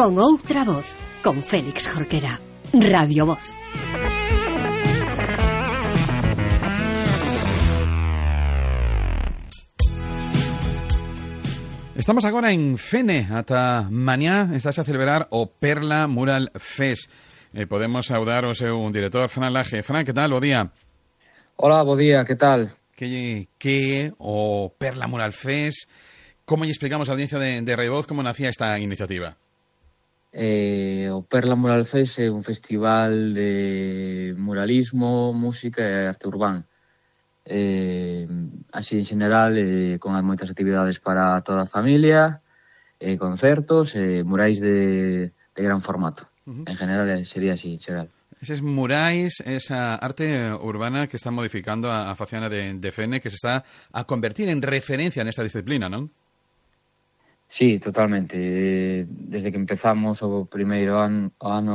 Con outra voz, con Félix Jorquera. Radio Voz. Estamos agora en Fene, ata mañá estás a celebrar o Perla Mural Fest. Podemos saudar o seu director, Fran Laje. Fran, que tal? Bo día. Hola, bo día, que tal? Que é o Perla Mural Fest? Como lle explicamos á audiencia de Radio Voz como nacía esta iniciativa? O Perla Mural Fest é un festival de muralismo, música e arte urbán. Así en general, con moitas actividades para toda a familia, concertos, murais de gran formato. En general sería así, en general. Eses murais, esa arte urbana que está modificando a faciana de Fene, que se está a convertir en referencia nesta disciplina, non? Sí, totalmente. Desde que empezamos o primeiro ano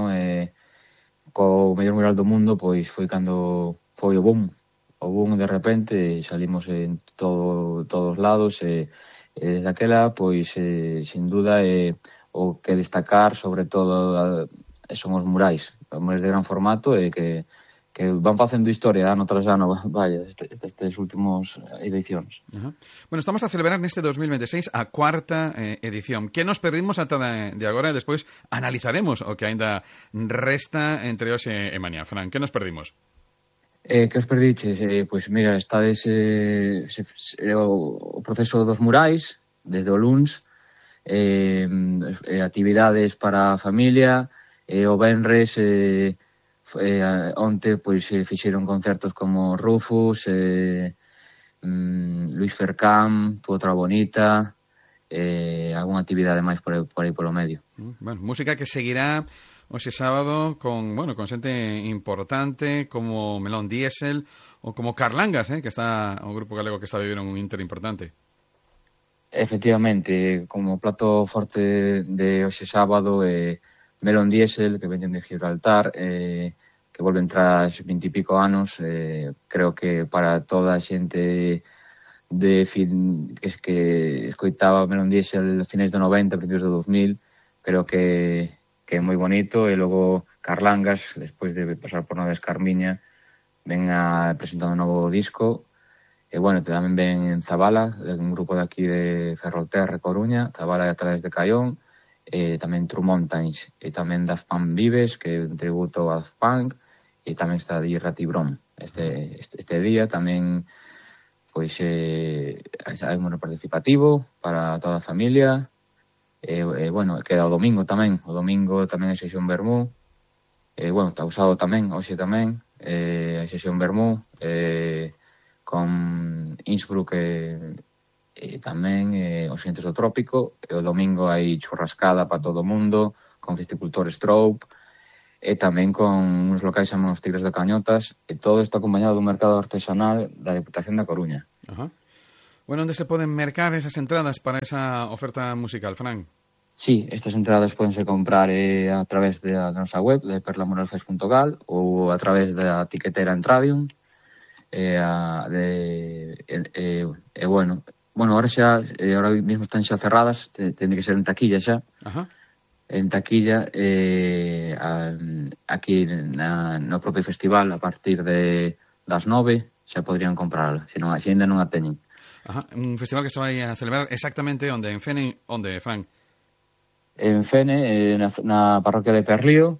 co mellor mural do mundo, pois foi cando foi o boom de repente, salimos en todos lados, e desde aquela, pois, sin duda, o que destacar, sobre todo, son os murais de gran formato, e que van facendo historia ano tras ano, vaya, destes últimos edicións. Bueno, estamos a celebrar neste 2026 a cuarta edición. Que nos perdimos ata de agora e despois analizaremos o que aínda resta entre hoxe e mañá. Fran, que nos perdimos? Que os perdiches? Pois mira, estades o proceso dos murais, desde o luns, actividades para a familia, o venres, onte, pois, fixeron concertos como Rufus, Luis Fercán, Tu Outra Bonita, algunha actividade máis por aí polo medio. Bueno, música que seguirá hoxe sábado con xente importante como Melón Diesel ou como Carlangas, que está o grupo galego que está vivendo un inter importante. Efectivamente, como plato forte de hoxe sábado, Melón Diesel, que veñen de Gibraltar, que volven tras 20 e pico anos. Creo que para toda a xente que escoitaba Melón Diesel finais do 90, principios do 2000, creo que é moi bonito. E logo Carlangas, despois de pasar por Nova Escarmiña, ven a presentar un novo disco. E bueno, tamén ven en Zabala, un grupo de aquí de Ferrolterra, Coruña, Zabala a través de Caión, tamén True Mountains, e tamén Daft Punk Vives, que é un tributo a Daft Punk, e tamén está de Rati Brom. Este día tamén, pois, hai un participativo para toda a familia. Bueno, queda o domingo tamén. O domingo tamén hai sesión Vermú. Bueno, está usado tamén, hoxe tamén, hai sesión Vermú, con Innsbruck e tamén os xentes do Trópico. E o domingo hai churrascada para todo o mundo, con Festicultor Strobe, e tamén con uns locais chamados Tigres de Cañotas, e todo isto acompañado dun mercado artesanal da Deputación da Coruña. Bueno, onde se poden mercar esas entradas para esa oferta musical, Fran? Sí, estas entradas podense comprar a través da nosa web, de perlamuralfest.gal, ou a través da tiquetera Entradium. Bueno, ahora mismo están xa cerradas, ten que ser en taquilla xa. En taquilla, aquí no propio festival, a partir das 9, xa podrían comprarla, se ainda non a teñen. Un festival que se vai a celebrar exactamente onde? En Fene, onde, Fran? En Fene, na parroquia de Perlío.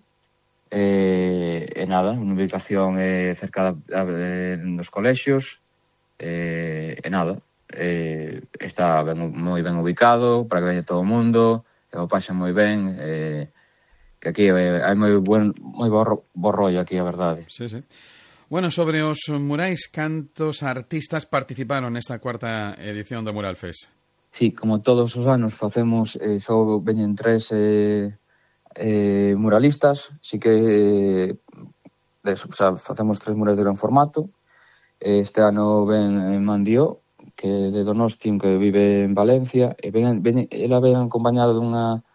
Nada, unha ubicación cerca dos colexios, nada, está moi ben ubicado para que veña todo o mundo, que o pasen moi ben, que aquí hai moi bo rollo aquí, a verdade. Sí. Bueno, sobre os murais, cantos artistas participaron nesta cuarta edición do Mural Fest? Sí, como todos os anos facemos, só veñen 3 muralistas, sí que facemos 3 murais de gran formato. Este ano ven Mandió, que é de Donosti, que vive en Valencia, e ela ven acompañada dunha